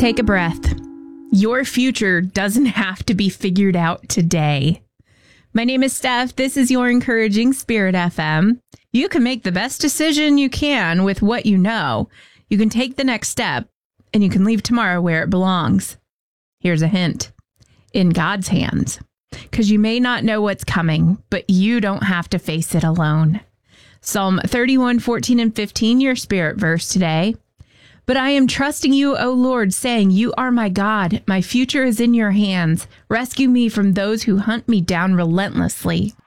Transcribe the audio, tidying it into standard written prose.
Take a breath. Your future doesn't have to be figured out today. My name is Steph. This is your Encouraging Spirit FM. You can make the best decision you can with what you know. You can take the next step, and you can leave tomorrow where it belongs. Here's a hint. In God's hands. Because you may not know what's coming, but you don't have to face it alone. Psalm 31, 14, and 15, your spirit verse today. But I am trusting you, O Lord, saying, you are my God. My future is in your hands. Rescue me from those who hunt me down relentlessly.